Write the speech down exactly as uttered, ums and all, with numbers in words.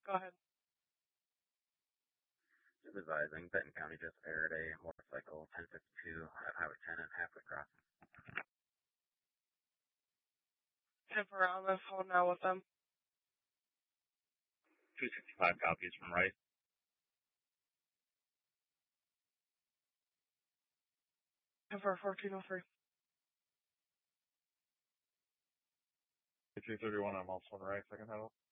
Go ahead. Supervising, Benton County just aired a motorcycle ten fifty-two at Highway ten and halfway crossing. If we're on the phone now with them. two sixty-five copies from Rice. If we're fourteen oh three. two thirty-one, I'm also on Rice, I can handle.